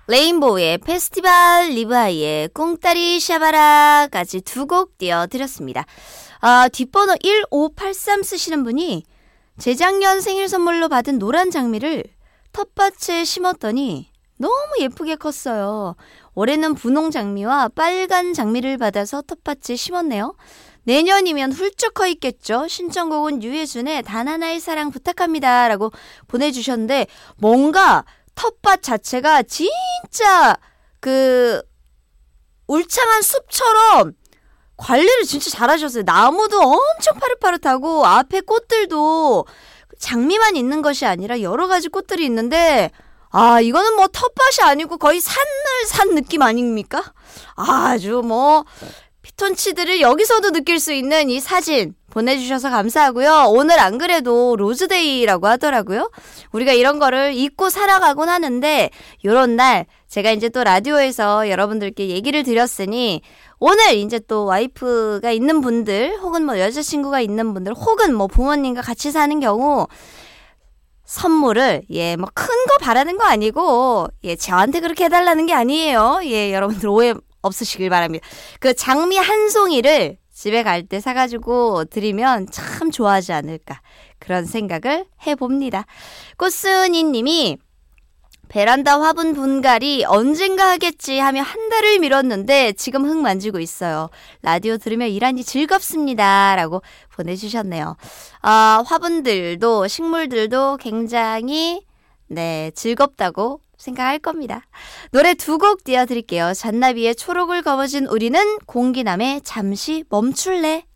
레인보우의 페스티벌, 리브하이의 꿍따리 샤바라까지 두 곡 띄워드렸습니다. 뒷번호 1583 쓰시는 분이 재작년 생일 선물로 받은 노란 장미를 텃밭에 심었더니 너무 예쁘게 컸어요. 올해는 분홍 장미와 빨간 장미를 받아서 텃밭에 심었네요. 내년이면 훌쩍 커 있겠죠. 신청곡은 유해준의 단 하나의 사랑 부탁합니다 라고 보내주셨는데 뭔가 텃밭 자체가 진짜 울창한 숲처럼 관리를 진짜 잘하셨어요. 나무도 엄청 파릇파릇하고 앞에 꽃들도 장미만 있는 것이 아니라 여러 가지 꽃들이 있는데 이거는 뭐 텃밭이 아니고 거의 산을 산 느낌 아닙니까? 아주 피톤치드를 여기서도 느낄 수 있는 이 사진 보내주셔서 감사하고요. 오늘 안 그래도 로즈데이라고 하더라고요. 우리가 이런 거를 잊고 살아가곤 하는데 요런 날 제가 이제 또 라디오에서 여러분들께 얘기를 드렸으니 오늘 이제 또 와이프가 있는 분들 혹은 여자친구가 있는 분들 혹은 부모님과 같이 사는 경우 선물을 큰 거 바라는 거 아니고 저한테 그렇게 해달라는 게 아니에요. 여러분들 오해 없으시길 바랍니다. 그 장미 한 송이를 집에 갈 때 사가지고 드리면 참 좋아하지 않을까 그런 생각을 해봅니다. 꽃순이 님이 베란다 화분 분갈이 언젠가 하겠지 하며 한 달을 미뤘는데 지금 흙 만지고 있어요. 라디오 들으며 일하니 즐겁습니다 라고 보내주셨네요. 화분들도 식물들도 굉장히 즐겁다고 생각할 겁니다. 노래 두 곡 띄워드릴게요. 잔나비의 초록을 거머쥔 우리는, 공기남의 잠시 멈출래.